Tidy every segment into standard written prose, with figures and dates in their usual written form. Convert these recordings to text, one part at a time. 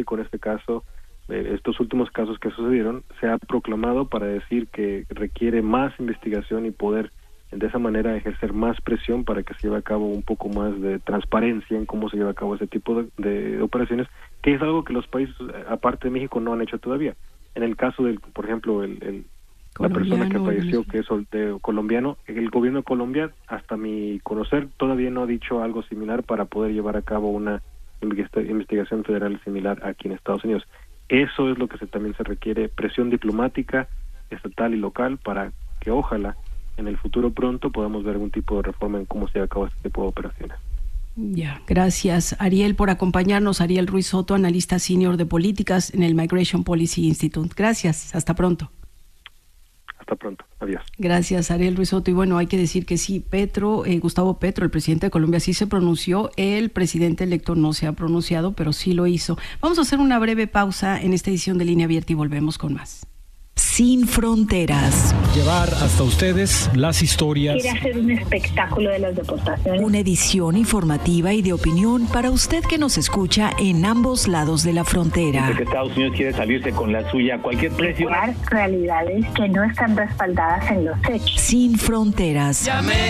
México en este caso, estos últimos casos que sucedieron, se ha proclamado para decir que requiere más investigación y poder de esa manera ejercer más presión para que se lleve a cabo un poco más de transparencia en cómo se lleva a cabo ese tipo de operaciones, que es algo que los países, aparte de México, no han hecho todavía. En el caso del, por ejemplo, la persona que falleció, que es colombiano, el gobierno de Colombia, hasta mi conocer, todavía no ha dicho algo similar para poder llevar a cabo una investigación federal similar aquí en Estados Unidos. Eso es lo que también se requiere, presión diplomática, estatal y local, para que ojalá en el futuro pronto podamos ver algún tipo de reforma en cómo se lleva a cabo este tipo de operaciones. Ya, gracias Ariel por acompañarnos. Ariel Ruiz Soto, analista senior de políticas en el Migration Policy Institute. Gracias, hasta pronto. Hasta pronto, adiós. Gracias, Ariel Ruiz Soto. Y bueno, hay que decir que sí, Gustavo Petro, el presidente de Colombia, sí se pronunció. El presidente electo no se ha pronunciado, pero sí lo hizo. Vamos a hacer una breve pausa en esta edición de Línea Abierta y volvemos con más. Sin fronteras. Llevar hasta ustedes las historias. Quiere hacer un espectáculo de las deportaciones. Una edición informativa y de opinión para usted que nos escucha en ambos lados de la frontera. Desde que Estados Unidos quiere salirse con la suya a cualquier precio. Realidades que no están respaldadas en los hechos. Sin fronteras.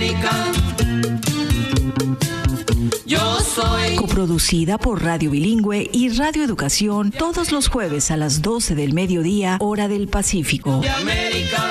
Yo soy. Coproducida por Radio Bilingüe y Radio Educación todos los jueves a las 12 del mediodía, hora del Pacífico. De América.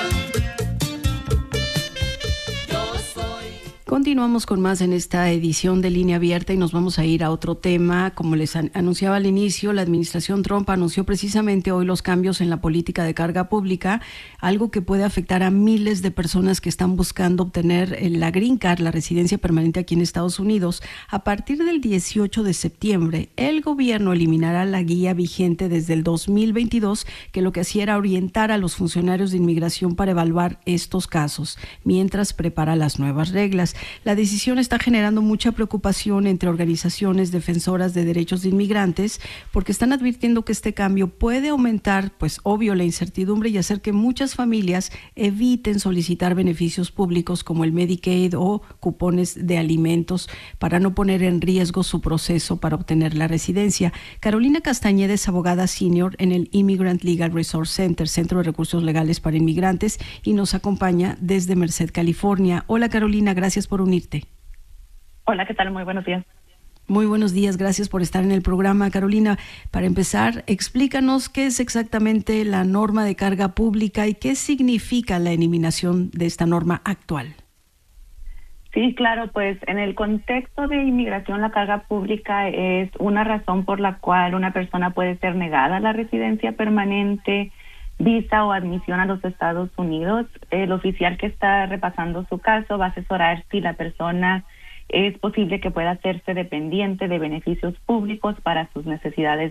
Continuamos con más en esta edición de Línea Abierta y nos vamos a ir a otro tema. Como les anunciaba al inicio, la administración Trump anunció precisamente hoy los cambios en la política de carga pública, algo que puede afectar a miles de personas que están buscando obtener la Green Card, la residencia permanente aquí en Estados Unidos. A partir del 18 de septiembre, el gobierno eliminará la guía vigente desde el 2022, que lo que hacía era orientar a los funcionarios de inmigración para evaluar estos casos, mientras prepara las nuevas reglas. La decisión está generando mucha preocupación entre organizaciones defensoras de derechos de inmigrantes porque están advirtiendo que este cambio puede aumentar, pues obvio, la incertidumbre y hacer que muchas familias eviten solicitar beneficios públicos como el Medicaid o cupones de alimentos para no poner en riesgo su proceso para obtener la residencia. Carolina Castañeda es abogada senior en el Immigrant Legal Resource Center, Centro de Recursos Legales para Inmigrantes, y nos acompaña desde Merced, California. Hola Carolina, gracias por unirte. Hola, ¿qué tal? Muy buenos días. Muy buenos días, gracias por estar en el programa. Carolina, para empezar, explícanos qué es exactamente la norma de carga pública y qué significa la eliminación de esta norma actual. Sí, claro, pues en el contexto de inmigración, la carga pública es una razón por la cual una persona puede ser negada la residencia permanente, visa o admisión a los Estados Unidos. El oficial que está repasando su caso va a asesorar si la persona es posible que pueda hacerse dependiente de beneficios públicos para sus necesidades.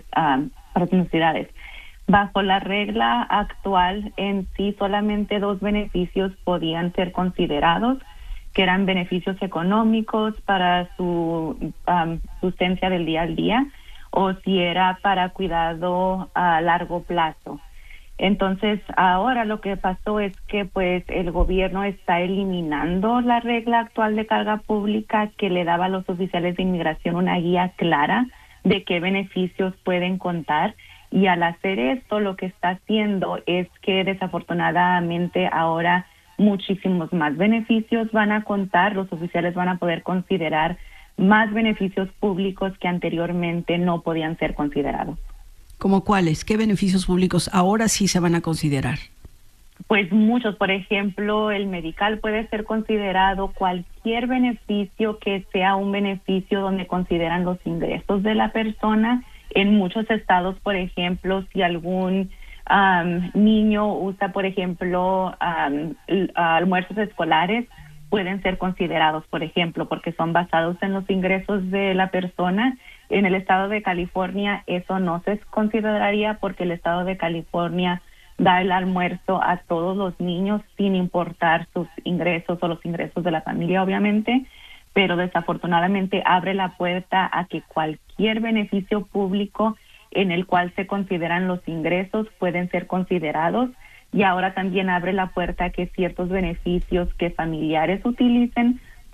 Bajo la regla actual, en sí solamente 2 beneficios podían ser considerados, que eran beneficios económicos para su sustancia del día al día, o si era para cuidado a largo plazo. Entonces, ahora lo que pasó es que pues el gobierno está eliminando la regla actual de carga pública que le daba a los oficiales de inmigración una guía clara de qué beneficios pueden contar, y al hacer esto lo que está haciendo es que desafortunadamente ahora muchísimos más beneficios van a contar. Los oficiales van a poder considerar más beneficios públicos que anteriormente no podían ser considerados. ¿Cómo cuáles? ¿Qué beneficios públicos ahora sí se van a considerar? Pues muchos. Por ejemplo, el medical puede ser considerado, cualquier beneficio que sea un beneficio donde consideran los ingresos de la persona. En muchos estados, por ejemplo, si algún niño usa, por ejemplo, almuerzos escolares, pueden ser considerados, por ejemplo, porque son basados en los ingresos de la persona. En el estado de California eso no se consideraría porque el estado de California da el almuerzo a todos los niños sin importar sus ingresos o los ingresos de la familia, obviamente, pero desafortunadamente abre la puerta a que cualquier beneficio público en el cual se consideran los ingresos pueden ser considerados, y ahora también abre la puerta a que ciertos beneficios que familiares utilicen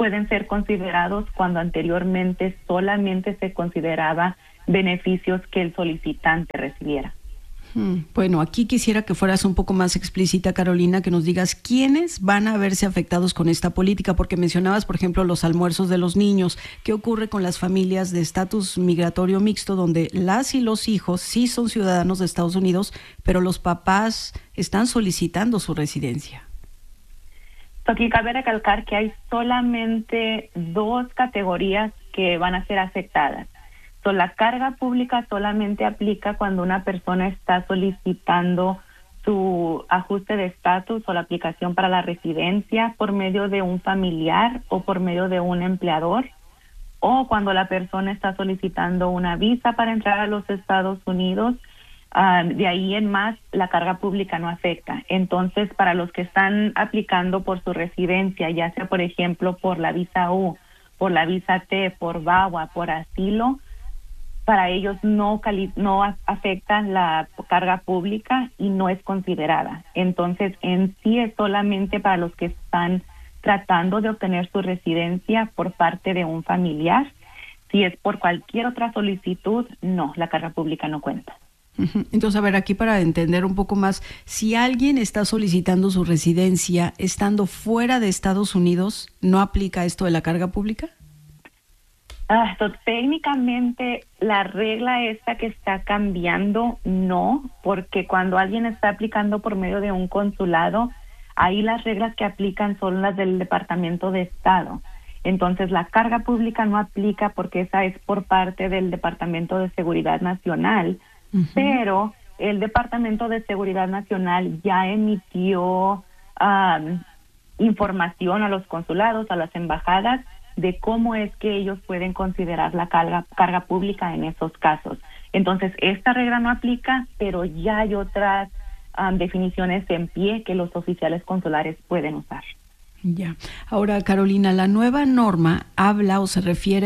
pueden ser considerados cuando anteriormente solamente se consideraba beneficios que el solicitante recibiera. Bueno, aquí quisiera que fueras un poco más explícita, Carolina, que nos digas quiénes van a verse afectados con esta política, porque mencionabas, por ejemplo, los almuerzos de los niños. ¿Qué ocurre con las familias de estatus migratorio mixto, donde las y los hijos sí son ciudadanos de Estados Unidos, pero los papás están solicitando su residencia? Aquí cabe recalcar que hay solamente 2 categorías que van a ser afectadas. La carga pública solamente aplica cuando una persona está solicitando su ajuste de estatus o la aplicación para la residencia por medio de un familiar o por medio de un empleador, o cuando la persona está solicitando una visa para entrar a los Estados Unidos. De ahí en más, la carga pública no afecta. Entonces, para los que están aplicando por su residencia, ya sea, por ejemplo, por la visa U, por la visa T, por VAWA, por asilo, para ellos no afecta la carga pública y no es considerada. Entonces, en sí es solamente para los que están tratando de obtener su residencia por parte de un familiar. Si es por cualquier otra solicitud, no, la carga pública no cuenta. Entonces, a ver, aquí para entender un poco más, si alguien está solicitando su residencia estando fuera de Estados Unidos, ¿no aplica esto de la carga pública? Técnicamente la regla esta que está cambiando, no, porque cuando alguien está aplicando por medio de un consulado, ahí las reglas que aplican son las del Departamento de Estado. Entonces la carga pública no aplica porque esa es por parte del Departamento de Seguridad Nacional, pero el Departamento de Seguridad Nacional ya emitió información a los consulados, a las embajadas, de cómo es que ellos pueden considerar la carga pública en esos casos. Entonces, esta regla no aplica, pero ya hay otras definiciones en pie que los oficiales consulares pueden usar. Ya. Ahora, Carolina, la nueva norma habla o se refiere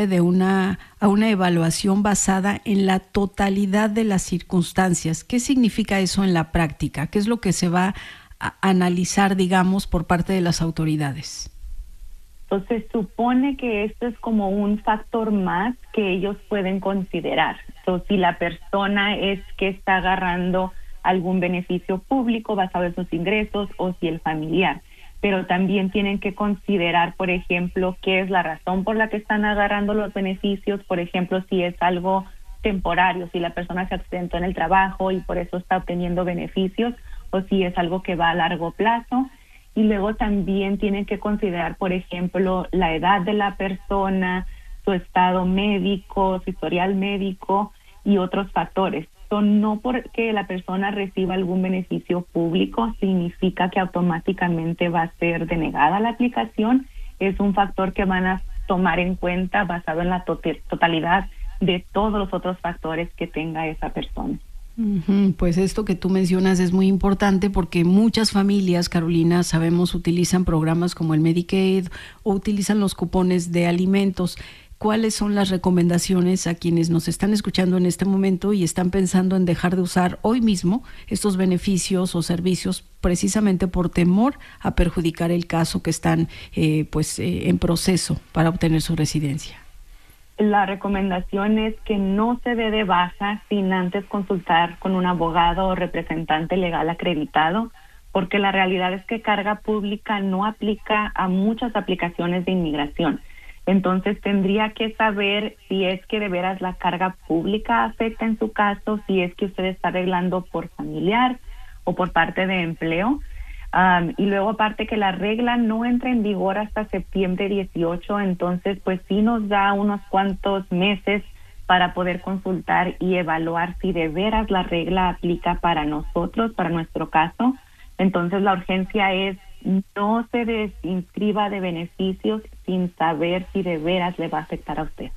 a una evaluación basada en la totalidad de las circunstancias. ¿Qué significa eso en la práctica? ¿Qué es lo que se va a analizar, digamos, por parte de las autoridades? Entonces, supone que esto es como un factor más que ellos pueden considerar. Entonces, si la persona es que está agarrando algún beneficio público basado en sus ingresos o si el familiar. Pero también tienen que considerar, por ejemplo, qué es la razón por la que están agarrando los beneficios. Por ejemplo, si es algo temporario, si la persona se accidentó en el trabajo y por eso está obteniendo beneficios, o si es algo que va a largo plazo. Y luego también tienen que considerar, por ejemplo, la edad de la persona, su estado médico, su historial médico y otros factores. No porque la persona reciba algún beneficio público significa que automáticamente va a ser denegada la aplicación. Es un factor que van a tomar en cuenta basado en la totalidad de todos los otros factores que tenga esa persona. Pues esto que tú mencionas es muy importante porque muchas familias, Carolina, sabemos, utilizan programas como el Medicaid o utilizan los cupones de alimentos. ¿Cuáles son las recomendaciones a quienes nos están escuchando en este momento y están pensando en dejar de usar hoy mismo estos beneficios o servicios precisamente por temor a perjudicar el caso que están en proceso para obtener su residencia? La recomendación es que no se dé de baja sin antes consultar con un abogado o representante legal acreditado, porque la realidad es que carga pública no aplica a muchas aplicaciones de inmigración. Entonces tendría que saber si es que de veras la carga pública afecta en su caso, si es que usted está arreglando por familiar o por parte de empleo. Y luego aparte que la regla no entra en vigor hasta septiembre 18, entonces pues sí nos da unos cuantos meses para poder consultar y evaluar si de veras la regla aplica para nosotros, para nuestro caso. Entonces la urgencia es no se desinscriba de beneficios sin saber si de veras le va a afectar a usted.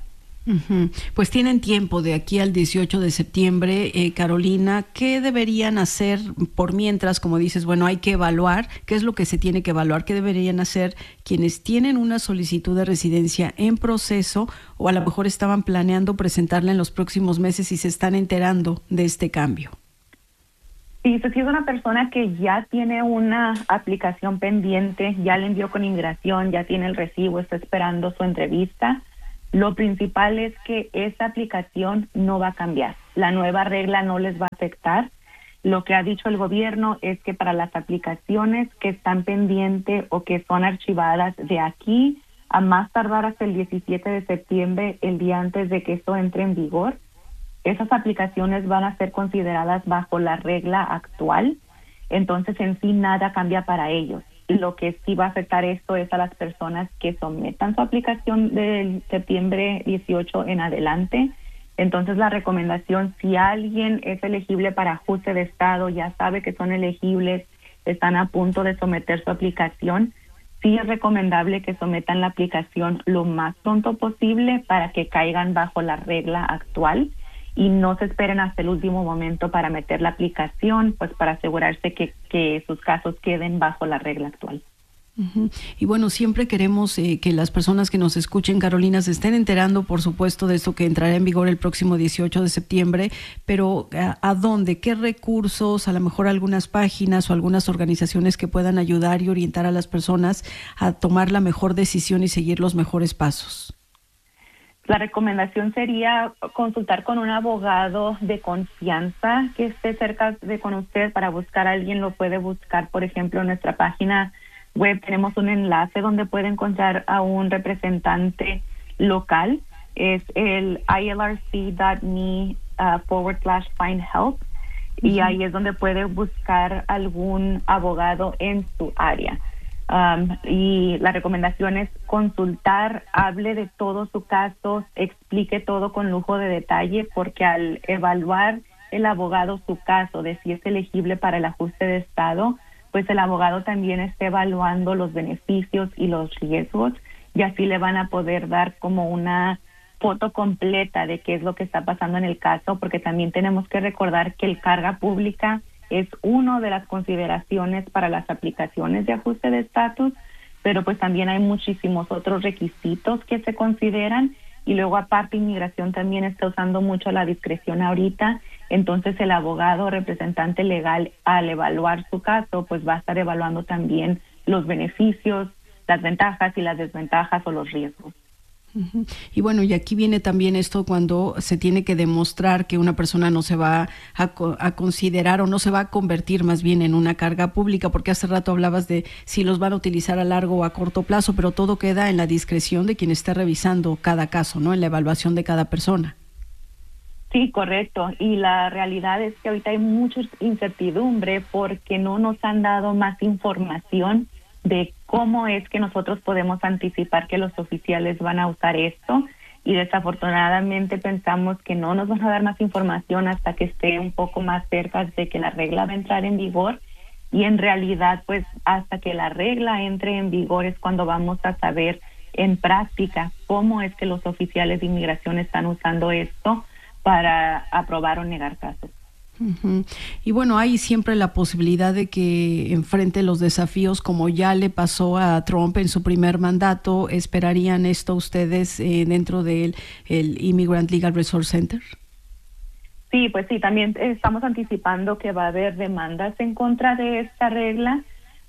Pues tienen tiempo de aquí al 18 de septiembre, Carolina. ¿Qué deberían hacer por mientras? Como dices, bueno, hay que evaluar. ¿Qué es lo que se tiene que evaluar? ¿Qué deberían hacer quienes tienen una solicitud de residencia en proceso o a lo mejor estaban planeando presentarla en los próximos meses y se están enterando de este cambio? Sí, si es una persona que ya tiene una aplicación pendiente, ya le envió con inmigración, ya tiene el recibo, está esperando su entrevista, lo principal es que esa aplicación no va a cambiar. La nueva regla no les va a afectar. Lo que ha dicho el gobierno es que para las aplicaciones que están pendientes o que son archivadas de aquí a más tardar hasta el 17 de septiembre, el día antes de que esto entre en vigor, esas aplicaciones van a ser consideradas bajo la regla actual. Entonces, en sí, nada cambia para ellos. Lo que sí va a afectar esto es a las personas que sometan su aplicación del septiembre 18 en adelante. Entonces, la recomendación, si alguien es elegible para ajuste de estado, ya sabe que son elegibles, están a punto de someter su aplicación, sí es recomendable que sometan la aplicación lo más pronto posible para que caigan bajo la regla actual y no se esperen hasta el último momento para meter la aplicación, pues para asegurarse que sus casos queden bajo la regla actual. Y bueno, siempre queremos que las personas que nos escuchen, Carolina, se estén enterando, por supuesto, de esto que entrará en vigor el próximo 18 de septiembre, pero ¿a dónde? ¿Qué recursos? A lo mejor algunas páginas o algunas organizaciones que puedan ayudar y orientar a las personas a tomar la mejor decisión y seguir los mejores pasos. La recomendación sería consultar con un abogado de confianza que esté cerca de con usted para buscar a alguien. Lo puede buscar, por ejemplo, en nuestra página web tenemos un enlace donde puede encontrar a un representante local. Es el ilrc.me/find-help y ahí es donde puede buscar algún abogado en su área. Y la recomendación es consultar, hable de todo su caso, explique todo con lujo de detalle, porque al evaluar el abogado su caso de si es elegible para el ajuste de estado, pues el abogado también está evaluando los beneficios y los riesgos y así le van a poder dar como una foto completa de qué es lo que está pasando en el caso, porque también tenemos que recordar que el carga pública es una de las consideraciones para las aplicaciones de ajuste de estatus, pero pues también hay muchísimos otros requisitos que se consideran y luego aparte inmigración también está usando mucho la discreción ahorita. Entonces el abogado o representante legal al evaluar su caso pues va a estar evaluando también los beneficios, las ventajas y las desventajas o los riesgos. Y bueno, y aquí viene también esto cuando se tiene que demostrar que una persona no se va a considerar o no se va a convertir más bien en una carga pública, porque hace rato hablabas de si los van a utilizar a largo o a corto plazo, pero todo queda en la discreción de quien esté revisando cada caso, ¿no? En la evaluación de cada persona. Sí, correcto. Y la realidad es que ahorita hay mucha incertidumbre porque no nos han dado más información de cómo es que nosotros podemos anticipar que los oficiales van a usar esto y desafortunadamente pensamos que no nos van a dar más información hasta que esté un poco más cerca de que la regla va a entrar en vigor y en realidad pues hasta que la regla entre en vigor es cuando vamos a saber en práctica cómo es que los oficiales de inmigración están usando esto para aprobar o negar casos. Y bueno, hay siempre la posibilidad de que enfrente los desafíos como ya le pasó a Trump en su primer mandato. ¿Esperarían esto ustedes dentro del Immigrant Legal Resource Center? Sí, pues sí, también estamos anticipando que va a haber demandas en contra de esta regla.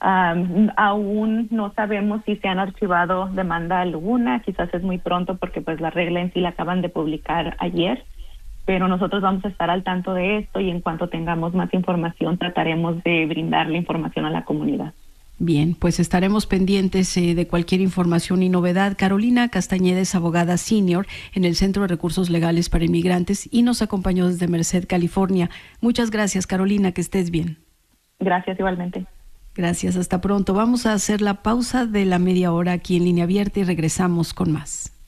Aún no sabemos si se han archivado demanda alguna, quizás es muy pronto porque pues la regla en sí la acaban de publicar ayer. Pero nosotros vamos a estar al tanto de esto y en cuanto tengamos más información trataremos de brindar la información a la comunidad. Bien, pues estaremos pendientes de cualquier información y novedad. Carolina Castañeda es abogada senior en el Centro de Recursos Legales para Inmigrantes y nos acompañó desde Merced, California. Muchas gracias, Carolina, que estés bien. Gracias, igualmente. Gracias, hasta pronto. Vamos a hacer la pausa de la media hora aquí en Línea Abierta y regresamos con más.